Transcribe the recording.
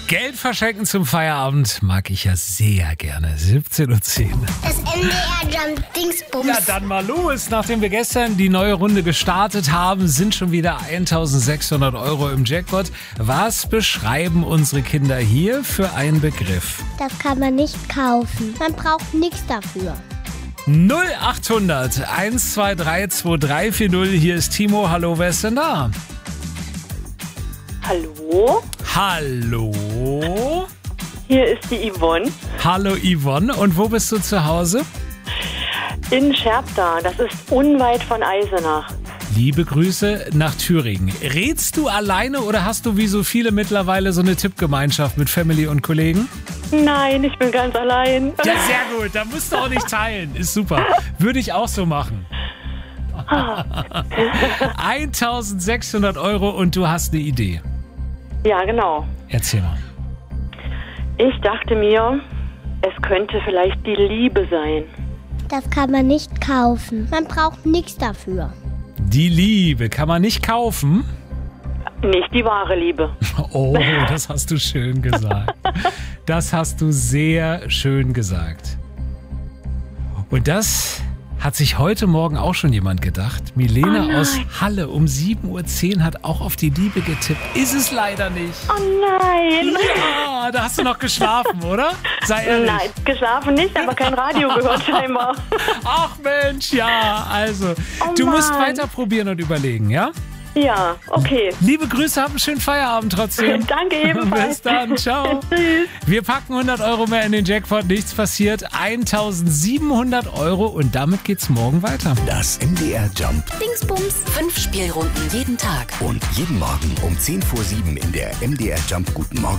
Geld verschenken zum Feierabend mag ich ja sehr gerne. 17:10 Uhr. Das MDR Jump Dingsbums. Ja, dann mal los. Nachdem wir gestern die neue Runde gestartet haben, sind schon wieder 1.600 Euro im Jackpot. Was beschreiben unsere Kinder hier für einen Begriff? Das kann man nicht kaufen. Man braucht nichts dafür. 0800 123 2340. Hier ist Timo. Hallo, wer ist denn da? Hallo, Hallo? hier ist die Yvonne Hallo Yvonne. Und wo bist du zu Hause? in Scherbda. Das ist unweit von Eisenach. Liebe Grüße nach Thüringen. Rätst du alleine oder hast du wie so viele mittlerweile so eine Tippgemeinschaft mit Family und Kollegen? Nein, ich bin ganz allein. Ja, sehr gut. Da musst du auch nicht teilen. Ist super. Würde ich auch so machen. 1.600 Euro und du hast eine Idee. Ja, genau. Erzähl mal. Ich dachte mir, es könnte vielleicht die Liebe sein. Das kann man nicht kaufen. Man braucht nichts dafür. Die Liebe kann man nicht kaufen. Nicht die wahre Liebe. Oh, das hast du schön gesagt. Das hast du sehr schön gesagt. Und das hat sich heute Morgen auch schon jemand gedacht. Milena aus Halle um 7:10 Uhr hat auch auf die Liebe getippt. Ist es leider nicht. Oh nein. Ja, da hast du noch geschlafen, oder? Sei ehrlich. Nein, geschlafen nicht, aber kein Radio gehört scheinbar. Ach Mensch, ja, also. Oh du musst Mann. weiter probieren und überlegen, ja? Ja, okay. Liebe Grüße, hab einen schönen Feierabend trotzdem. Danke ebenfalls. Bis dann, ciao. Tschüss. Wir packen 100 Euro mehr in den Jackpot, nichts passiert. 1.700 Euro und damit geht's morgen weiter. Das MDR Jump Dingsbums. 5 Spielrunden jeden Tag. und jeden Morgen um 10 vor 7 in der MDR Jump Guten Morgen